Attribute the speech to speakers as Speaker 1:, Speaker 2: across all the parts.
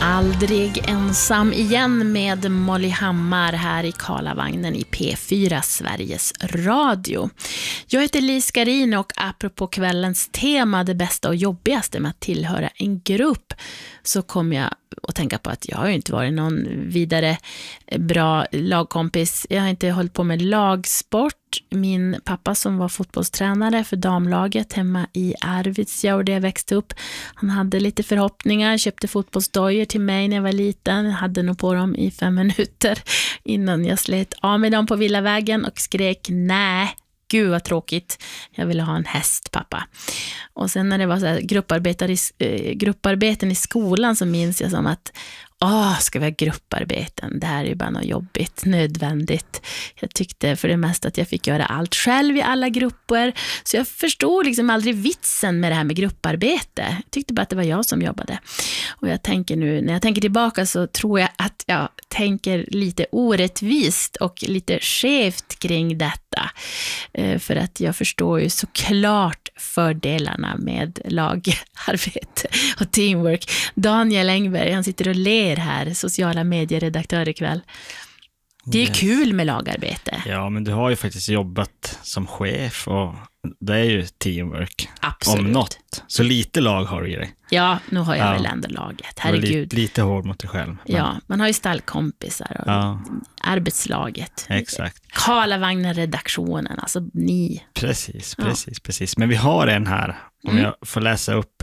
Speaker 1: Aldrig ensam igen med Molly Hammar här i Karlavagnen i P4 Sveriges Radio. Jag heter Lis Garin och apropå kvällens tema, det bästa och jobbigaste med att tillhöra en grupp, så kom jag att tänka på att jag har ju inte varit någon vidare bra lagkompis. Jag har inte hållit på med lagsport. Min pappa som var fotbollstränare för damlaget hemma i Arvidsjaur där jag växte upp, han hade lite förhoppningar, köpte fotbollsdojor till mig när jag var liten. Jag hade nog på dem i 5 minuter innan jag slet av med dem på Villavägen och skrek nej. Gud vad tråkigt. Jag ville ha en häst, pappa. Och sen när det var så här grupparbeten i skolan, så minns jag som att ska vi ha grupparbeten? Det här är ju bara något jobbigt, nödvändigt. Jag tyckte för det mesta att jag fick göra allt själv i alla grupper. Så jag förstod liksom aldrig vitsen med det här med grupparbete. Jag tyckte bara att det var jag som jobbade. Och jag tänker nu, när jag tänker tillbaka, så tror jag att jag tänker lite orättvist och lite skevt kring detta. För att jag förstår ju såklart fördelarna med lagarbete och teamwork. Daniel Engberg, han sitter och ler här, sociala medieredaktör ikväll. Det är kul med lagarbete.
Speaker 2: Ja, men du har ju faktiskt jobbat som chef och det är ju teamwork.
Speaker 1: Absolut.
Speaker 2: Om något. Så lite lag har du i dig.
Speaker 1: Ja, nu har jag väl ändå laget. Herregud.
Speaker 2: Lite hård mot dig själv. Men...
Speaker 1: Ja, man har ju stallkompisar och arbetslaget.
Speaker 2: Exakt.
Speaker 1: Karlavagnen-redaktionen, alltså ni.
Speaker 2: Precis. Men vi har en här, om jag får läsa upp,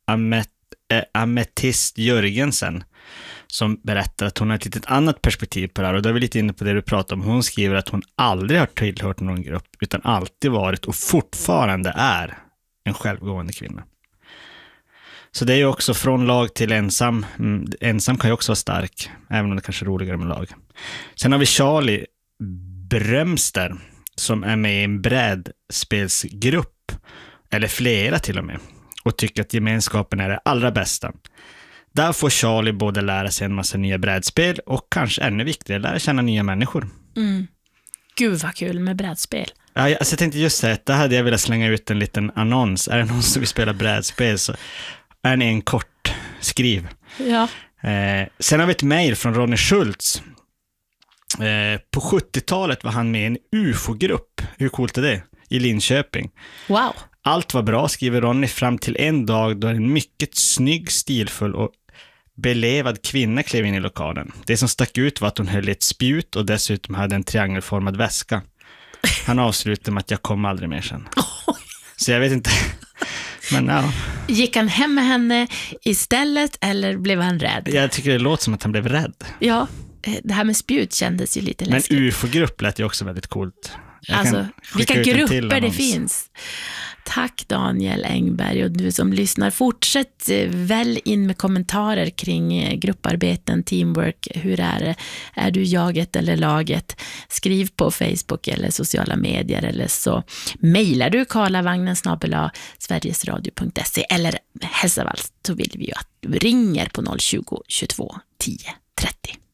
Speaker 2: Ametist Jörgensen, som berättar att hon har ett litet annat perspektiv på det här, och då är vi lite inne på det du pratar om. Hon skriver att hon aldrig har tillhört någon grupp, utan alltid varit och fortfarande är en självgående kvinna. Så det är ju också från lag till ensam. Ensam kan ju också vara stark, även om det kanske är roligare med lag. Sen har vi Charlie Brömster som är med i en brädspelsgrupp, eller flera till och med, och tycker att gemenskapen är det allra bästa. Där får Charlie både lära sig en massa nya brädspel och kanske ännu viktigare, lära känna nya människor.
Speaker 1: Gud vad kul med brädspel.
Speaker 2: Ja, jag tänkte just säga att där hade jag velat slänga ut en liten annons. Är det någon som vill spela brädspel, så är ni en kort skriv.
Speaker 1: Ja.
Speaker 2: Sen har vi ett mejl från Ronny Schultz. På 70-talet var han med i en UFO-grupp. Hur coolt är det? I Linköping.
Speaker 1: Wow.
Speaker 2: Allt var bra, skriver Ronny, fram till en dag då en mycket snygg, stilfull och belevad kvinna klev in i lokalen. Det som stack ut var att hon höll ett spjut och dessutom hade en triangelformad väska. Han avslutade med att jag kom aldrig mer sen. Så jag vet inte. Men ja.
Speaker 1: Gick han hem med henne istället eller blev han rädd?
Speaker 2: Jag tycker det låter som att han blev rädd.
Speaker 1: Ja, det här med spjut kändes ju lite läskigt.
Speaker 2: Men UFO-grupp lät ju också väldigt coolt.
Speaker 1: Alltså, vilka grupper det finns. Tack Daniel Engberg, och du som lyssnar, fortsätt väl in med kommentarer kring grupparbeten, teamwork. Hur är det? Är du jaget eller laget? Skriv på Facebook eller sociala medier, eller så mejlar du karlavagnen@sverigesradio.se, eller helst av allt så vill vi ju att du ringer på 020 22 10 30.